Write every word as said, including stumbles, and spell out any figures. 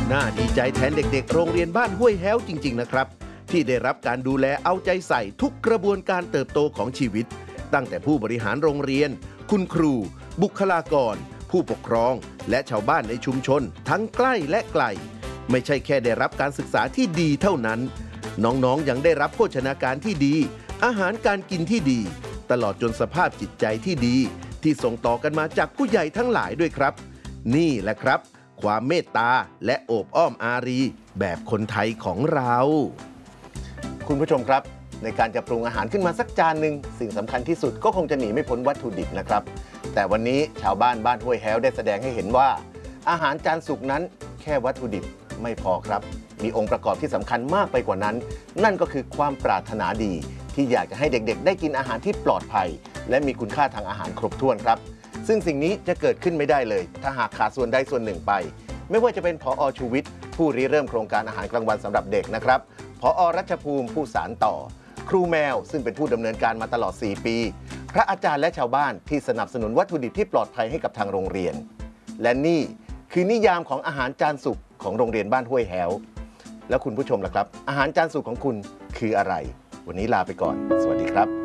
น่าดีใจแทนเด็กๆโรงเรียนบ้านห้วยแฮ้วจริงๆนะครับที่ได้รับการดูแลเอาใจใส่ทุกกระบวนการเติบโตของชีวิตตั้งแต่ผู้บริหารโรงเรียนคุณครูบุคลากรผู้ปกครองและชาวบ้านในชุมชนทั้งใกล้และไกลไม่ใช่แค่ได้รับการศึกษาที่ดีเท่านั้นน้องๆยังได้รับโภชนาการที่ดีอาหารการกินที่ดีตลอดจนสภาพจิตใจที่ดีที่ส่งต่อกันมาจากผู้ใหญ่ทั้งหลายด้วยครับนี่แหละครับความเมตตาและโอบอ้อมอารีแบบคนไทยของเราคุณผู้ชมครับในการจะปรุงอาหารขึ้นมาสักจานหนึ่งสิ่งสำคัญที่สุดก็คงจะหนีไม่พ้นวัตถุดิบนะครับแต่วันนี้ชาวบ้านบ้านห้วยแฮ้วได้แสดงให้เห็นว่าอาหารจานสุกนั้นแค่วัตถุดิบไม่พอครับมีองค์ประกอบที่สำคัญมากไปกว่านั้นนั่นก็คือความปรารถนาดีที่อยากจะให้เด็กๆได้กินอาหารที่ปลอดภัยและมีคุณค่าทางอาหารครบถ้วนครับซึ่งสิ่งนี้จะเกิดขึ้นไม่ได้เลยถ้าหากขาดส่วนใดส่วนหนึ่งไปไม่ว่าจะเป็นผอ.ชูวิทย์ผู้ริเริ่มโครงการอาหารกลางวันสำหรับเด็กนะครับผอ.รัชภูมิผู้สานต่อครูแมวซึ่งเป็นผู้ดำเนินการมาตลอดสี่ปีพระอาจารย์และชาวบ้านที่สนับสนุนวัตถุดิบที่ปลอดภัยให้กับทางโรงเรียนและนี่คือนิยามของอาหารจานสุกของโรงเรียนบ้านห้วยแฮ้วแล้วคุณผู้ชมล่ะครับอาหารจานสุกของคุณคืออะไรวันนี้ลาไปก่อนสวัสดีครับ